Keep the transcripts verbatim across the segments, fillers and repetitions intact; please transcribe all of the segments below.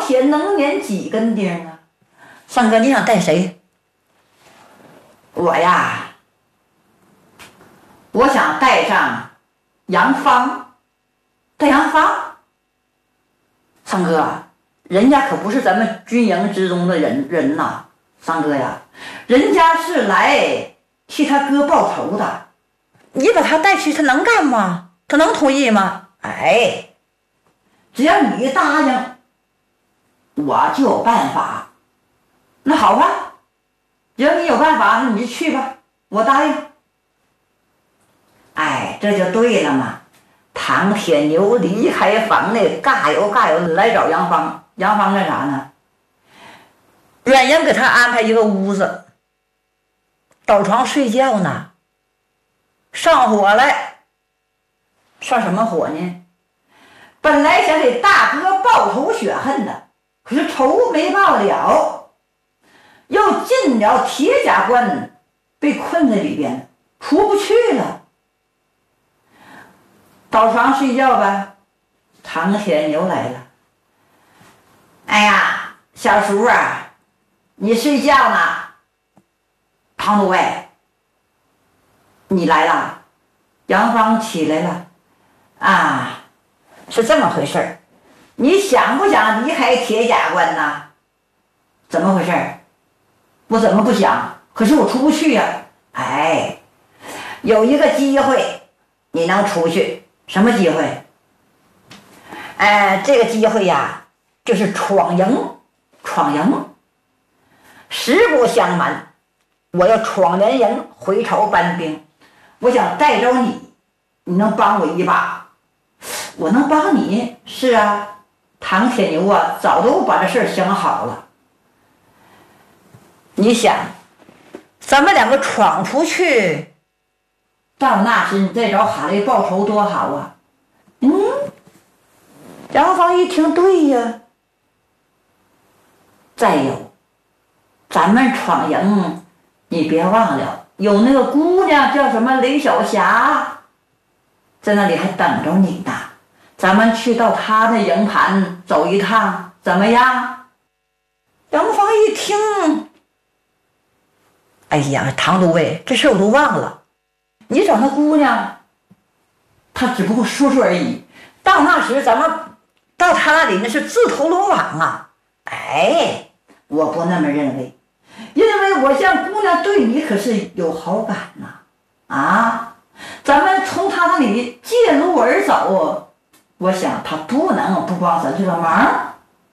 铁能粘几根钉啊？三哥，你想带谁？我呀，我想带上杨芳。带杨芳？三哥，人家可不是咱们军营之中的人人呐，三哥呀，人家是来替他哥报仇的。你把他带去，他能干吗？他能同意吗？哎，只要你答应，我就有办法。那好吧，只要你有办法，那你就去吧，我答应。哎，这就对了嘛。唐铁牛离开房内，嘎悠嘎悠来找杨芳。杨芳干啥呢？阮英给他安排一个屋子，倒床睡觉呢。上火来，上什么火呢？本来想给大哥报仇雪恨的，可是仇没报了，又进了铁甲关，被困在里边，出不去了。倒床睡觉吧，唐铁牛来了。哎呀，小叔啊，你睡觉呢？唐都尉，你来了。杨芳起来了。啊，是这么回事儿。你想不想离开铁甲关呢？怎么回事儿？我怎么不想？可是我出不去呀。哎，有一个机会你能出去。什么机会？哎，这个机会呀，就是闯营。闯营，实不相瞒，我要闯人营，回朝搬兵。我想带着你，你能帮我一把？我能帮你？是啊，唐铁牛啊，早都把这事儿想好了。你想，咱们两个闯出去，到那时你再找哈雷报仇多好啊！嗯，杨芳一听，对呀。再有，咱们闯营，你别忘了，有那个姑娘叫什么雷小霞，在那里还等着你呢。咱们去到她的营盘走一趟，怎么样？杨芳一听，哎呀，唐都尉，这事我都忘了。你找那姑娘，她只不过说说而已。到那时，咱们到她那里那是自投罗网啊！哎，我不那么认为，因为我向姑娘对你可是有好感呐、啊。啊，咱们从她那里借路而走，我想她不能不帮咱这个忙。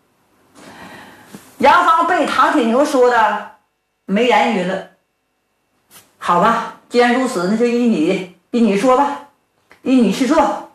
杨芳被唐铁牛说的没言语了。好吧，既然如此，那就依你依你说吧，依你去做。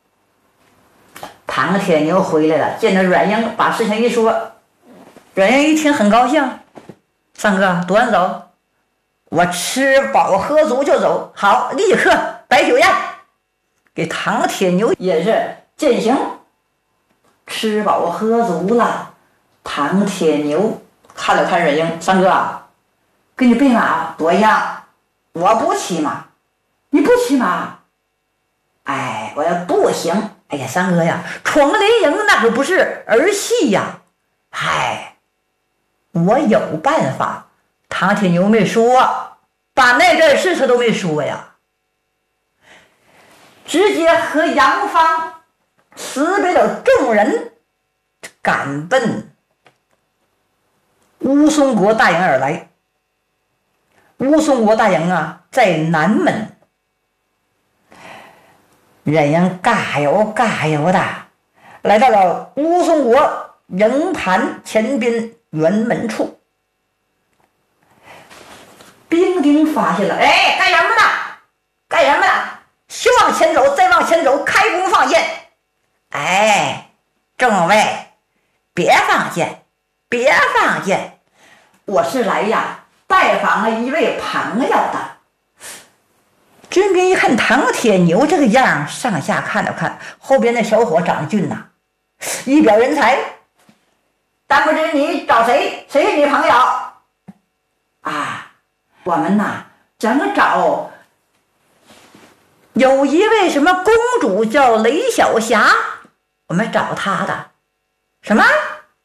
唐铁牛回来了，见着阮英，把事情一说。阮英一听很高兴，三哥多晚走？我吃饱喝足就走。好，立刻摆酒宴，给唐铁牛也是饯行。吃饱喝足了，唐铁牛看了看阮英，三哥，给你备马多样。我不骑马，你不骑马？哎，我要不行。哎呀，三哥呀，闯雷营那可不是儿戏呀！嗨，我有办法。唐铁牛没说，把那件事他都没说呀，直接和杨芳辞别了众人，赶奔乌松国大营而来。乌松国大营啊，在南门。阮英嘎悠嘎悠的来到了乌松国营盘前边辕门处。兵丁发现了，哎，干什么呢？干什么呢？先往前走，再往前走，开弓放箭。哎，众位，别放箭，别放箭，我是来呀拜访了一位朋友的。军兵一看唐铁牛这个样，上下看了看，后边那小伙长得俊呐，一表人才。但不知你找谁？谁是你朋友？啊，我们呐，想找有一位什么公主叫雷小霞，我们找她的。什么？